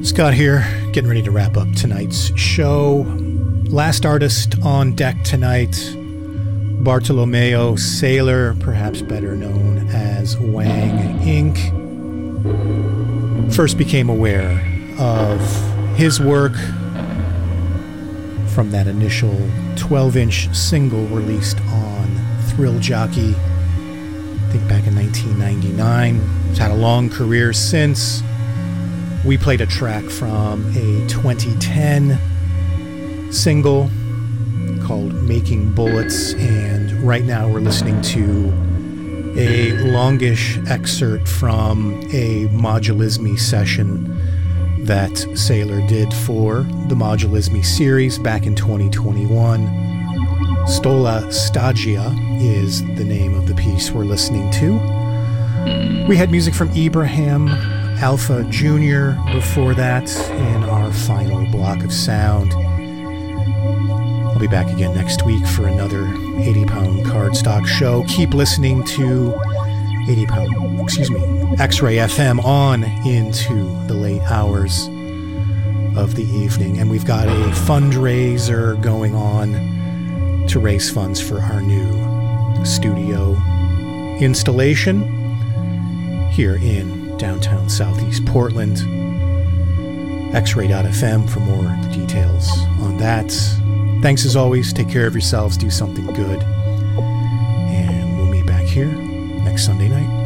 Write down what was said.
Scott here, getting ready to wrap up tonight's show. Last artist on deck tonight, Bartolomeo Sailor, perhaps better known as Wang Inc. First became aware of his work from that initial 12-inch single released on Thrill Jockey, I think back in 1999. He's had a long career since. We played a track from a 2010 single called Making Bullets, and right now we're listening to a longish excerpt from a Modulismi session that Sailor did for the Modulismi series back in 2021. Stola Stagia is the name of the piece we're listening to. We had music from Ibrahim Alpha Jr. before that in our final block of sound. I'll be back again next week for another 80-pound cardstock show. Keep listening to X-Ray FM on into the late hours of the evening. And we've got a fundraiser going on to raise funds for our new studio installation here in downtown Southeast Portland. X-Ray.FM for more details on that. Thanks as always. Take care of yourselves. Do something good. And we'll meet back here next Sunday night.